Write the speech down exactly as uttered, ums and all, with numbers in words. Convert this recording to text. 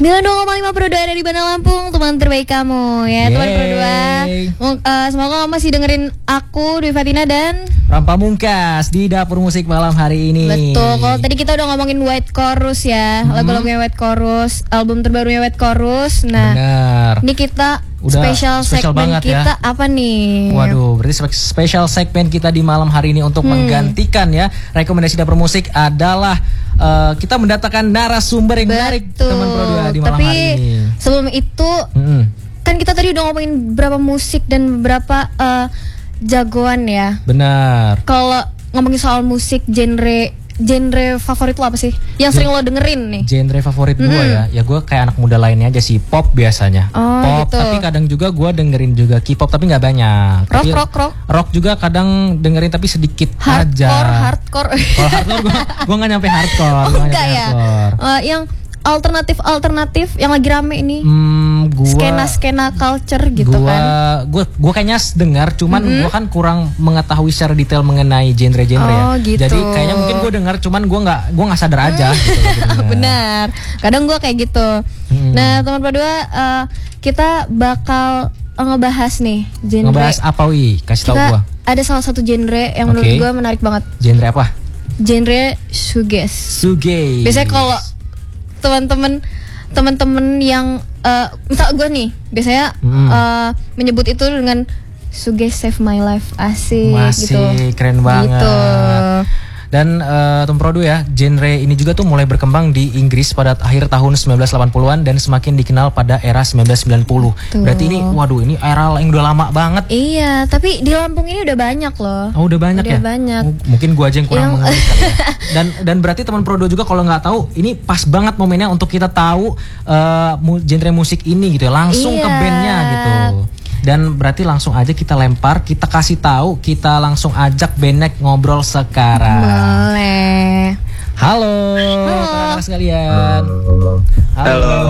sembilan puluh dua koma lima Pro dua ada di Bandar Lampung, teman terbaik kamu ya. Teman Pro dua, uh, semoga kamu masih dengerin aku, Dwi Fatina dan Bram Pamungkas di Dapur Musik malam hari ini. Betul, kalau tadi kita udah ngomongin White Chorus ya, hmm. lagu-lagunya White Chorus, album terbarunya White Chorus. Nah, bener. Ini kita udah special segmen kita ya. Apa nih? Waduh, berarti special segmen kita di malam hari ini untuk hmm. menggantikan ya rekomendasi Dapur Musik adalah uh, kita mendatangkan narasumber yang menarik teman Pro dua di malam Tapi, hari ini. Sebelum itu, hmm. kan kita tadi udah ngomongin berapa musik dan berapa uh, jagoan ya. Benar. Kalau ngomongin soal musik, genre genre favorit lo apa sih? Yang Gen- sering lo dengerin nih? Genre favorit gue mm-hmm. ya, ya gue kayak anak muda lainnya aja sih, pop biasanya. Oh, pop, gitu. Tapi kadang juga gue dengerin juga K-pop tapi nggak banyak. Rock, tapi rock, rock. Rock juga kadang dengerin tapi sedikit hardcore, aja. Hardcore, hardcore. Kalau hardcore gue gue nggak nyampe hardcore. Oh enggak ya? Uh, yang alternatif alternatif yang lagi rame ini, hmm, gua, skena skena culture gitu gua, kan. Gue gue kayaknya dengar, cuman mm-hmm. gue kan kurang mengetahui secara detail mengenai genre-genre oh, ya. Gitu. Jadi kayaknya mungkin gue dengar, cuman gue nggak gue nggak sadar aja. gitu, Benar. Kadang gue kayak gitu. Hmm. Nah teman berdua, uh, kita bakal ngebahas nih genre. Ngebahas apa wi? Kasih tahu gue. Ada salah satu genre yang okay. menurut gue menarik banget. Genre apa? Genre shoegaze. Shoegaze. Biasanya kalau teman-teman teman-teman yang uh, misal gue nih biasanya hmm. uh, menyebut itu dengan shoegaze save my life, asik. Masih gitu. Keren banget gitu. Dan uh, Tom Produ ya, genre ini juga tuh mulai berkembang di Inggris pada akhir tahun sembilan belas delapan puluhan dan semakin dikenal pada era sembilan belas sembilan puluh. Tuh. Berarti ini waduh ini era yang udah lama banget. Iya, tapi di Lampung ini udah banyak loh. Oh, udah banyak udah ya? banyak. Oh, mungkin gua aja yang kurang yang... mengerti ya. Dan dan berarti teman Produ juga kalau nggak tahu, ini pas banget momennya untuk kita tahu uh, genre musik ini gitu ya, langsung iya. ke bandnya gitu. Dan berarti langsung aja kita lempar, kita kasih tahu, kita langsung ajak bandnya ngobrol sekarang. Boleh. Halo, halo sekalian. Halo.